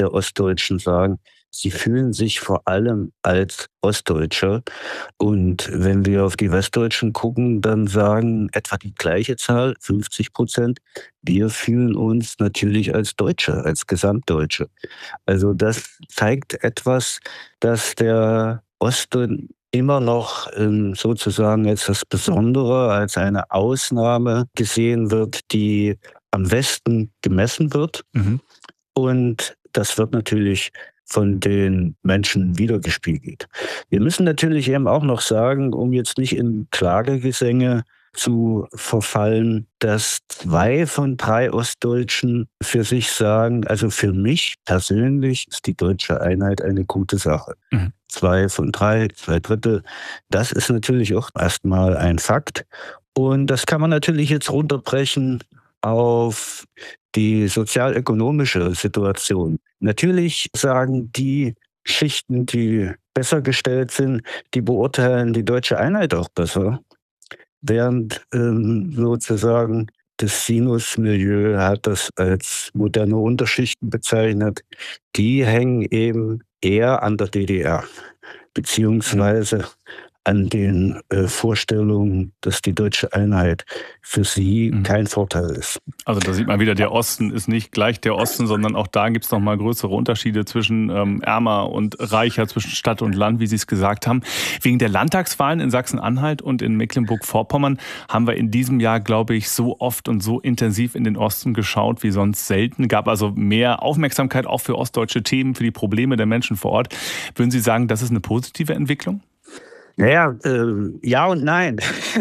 der Ostdeutschen sagen, sie fühlen sich vor allem als Ostdeutscher. Und wenn wir auf die Westdeutschen gucken, dann sagen etwa die gleiche Zahl, 50%, wir fühlen uns natürlich als Deutsche, als Gesamtdeutsche. Also das zeigt etwas, dass der Osten immer noch sozusagen als das Besondere, als eine Ausnahme gesehen wird, die am Westen gemessen wird. Mhm. Und das wird natürlich von den Menschen widergespiegelt. Wir müssen natürlich eben auch noch sagen, um jetzt nicht in Klagegesänge zu verfallen, dass 2 von 3 Ostdeutschen für sich sagen, also für mich persönlich ist die deutsche Einheit eine gute Sache. Mhm. 2 von 3, 2/3, das ist natürlich auch erstmal ein Fakt. Und das kann man natürlich jetzt runterbrechen auf die sozialökonomische Situation. Natürlich sagen die Schichten, die besser gestellt sind, die beurteilen die deutsche Einheit auch besser, während sozusagen das Sinus-Milieu hat das als moderne Unterschichten bezeichnet. Die hängen eben eher an der DDR, beziehungsweise an den Vorstellungen, dass die deutsche Einheit für sie kein Vorteil ist. Also da sieht man wieder, der Osten ist nicht gleich der Osten, sondern auch da gibt es nochmal größere Unterschiede zwischen ärmer und reicher, zwischen Stadt und Land, wie Sie es gesagt haben. Wegen der Landtagswahlen in Sachsen-Anhalt und in Mecklenburg-Vorpommern haben wir in diesem Jahr, glaube ich, so oft und so intensiv in den Osten geschaut wie sonst selten. Gab also mehr Aufmerksamkeit auch für ostdeutsche Themen, für die Probleme der Menschen vor Ort. Würden Sie sagen, das ist eine positive Entwicklung? Naja, ja und nein.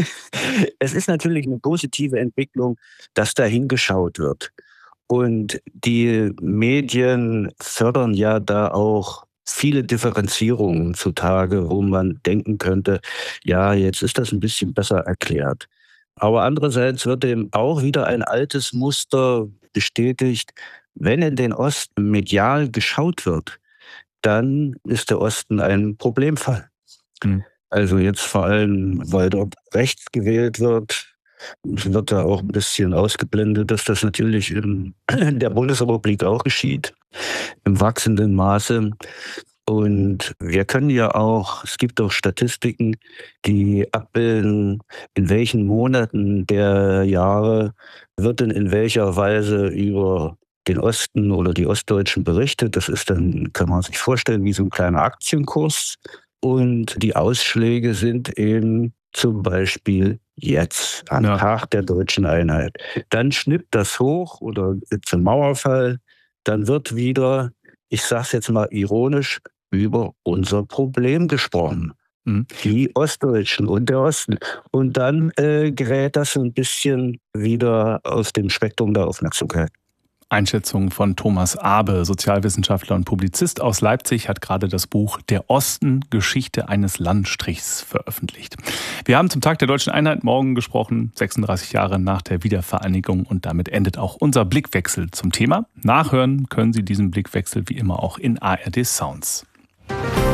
Es ist natürlich eine positive Entwicklung, dass da hingeschaut wird. Und die Medien fördern ja da auch viele Differenzierungen zutage, wo man denken könnte, ja, jetzt ist das ein bisschen besser erklärt. Aber andererseits wird eben auch wieder ein altes Muster bestätigt. Wenn in den Osten medial geschaut wird, dann ist der Osten ein Problemfall. Mhm. Also jetzt vor allem, weil dort rechts gewählt wird da auch ein bisschen ausgeblendet, dass das natürlich in der Bundesrepublik auch geschieht, im wachsenden Maße. Und wir können ja auch, es gibt auch Statistiken, die abbilden, in welchen Monaten der Jahre wird denn in welcher Weise über den Osten oder die Ostdeutschen berichtet. Das ist dann, kann man sich vorstellen, wie so ein kleiner Aktienkurs. Und die Ausschläge sind eben zum Beispiel jetzt, am Tag der deutschen Einheit. Dann schnippt das hoch oder zum Mauerfall. Dann wird wieder, ich sage es jetzt mal ironisch, über unser Problem gesprochen. Mhm. Die Ostdeutschen und der Osten. Und dann gerät das ein bisschen wieder aus dem Spektrum der Aufmerksamkeit. Einschätzung von Thomas Abe, Sozialwissenschaftler und Publizist aus Leipzig, hat gerade das Buch Der Osten, Geschichte eines Landstrichs veröffentlicht. Wir haben zum Tag der deutschen Einheit morgen gesprochen, 36 Jahre nach der Wiedervereinigung, und damit endet auch unser Blickwechsel zum Thema. Nachhören können Sie diesen Blickwechsel wie immer auch in ARD Sounds.